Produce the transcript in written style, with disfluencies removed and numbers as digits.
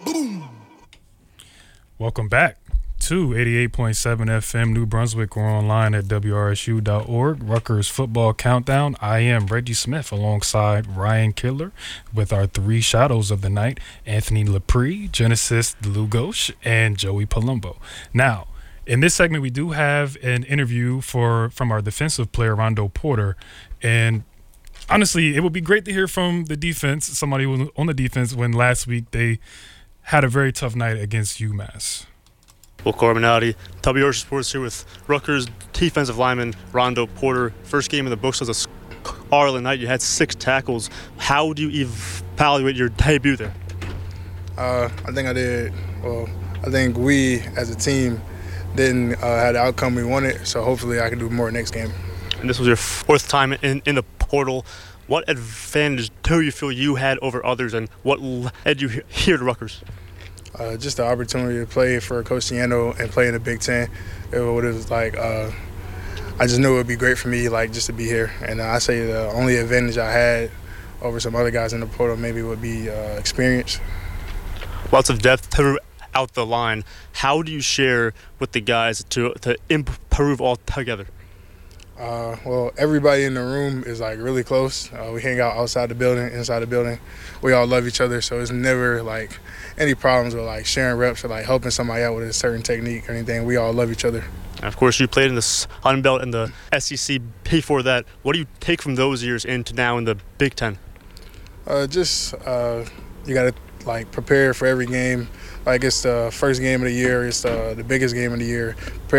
Welcome back to 88.7 FM New Brunswick. We're online at WRSU.org. Rutgers Football Countdown. I am Reggie Smith alongside Ryan Killer with our three shadows of the night, Anthony Lepre, Genesis Lugos, and Joey Palumbo. Now, in this segment, we do have an interview from our defensive player, Rondo Porter. And honestly, it would be great to hear from the defense, somebody who was on the defense when last week they had a very tough night against UMass. Will Carbonati, WRSU Sports here with Rutgers defensive lineman Rondo Porter. First game in the books was a scarlet night. You had 6 tackles. How do you evaluate your debut there? I think I did well. I think we as a team didn't have the outcome we wanted, so hopefully I can do more next game. And this was your 4th time in the portal. What advantage do you feel you had over others, and what led you here to Rutgers? Just the opportunity to play for Coach Ciano and play in the Big Ten. It was like I just knew it would be great for me, like just to be here. And I say the only advantage I had over some other guys in the portal maybe would be experience. Lots of depth throughout the line. How do you share with the guys to improve all together? Well, everybody in the room is like really close. We hang out outside the building, inside the building. We all love each other, so it's never like any problems with like sharing reps or like helping somebody out with a certain technique or anything. We all love each other. And of course, you played in the Sun Belt and the SEC before that. What do you take from those years into now in the Big Ten? You got to like prepare for every game. Like it's the first game of the year. It's the biggest game of the year.